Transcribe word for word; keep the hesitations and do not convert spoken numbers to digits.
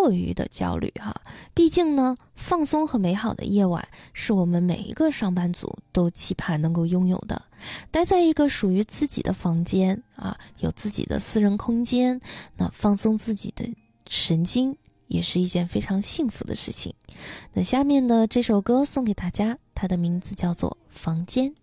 过于的焦虑哈。毕竟呢，放松和美好的夜晚是我们每一个上班族都期盼能够拥有的。待在一个属于自己的房间啊，有自己的私人空间，那放松自己的神经也是一件非常幸福的事情。那下面呢，这首歌送给大家，它的名字叫做《房间》。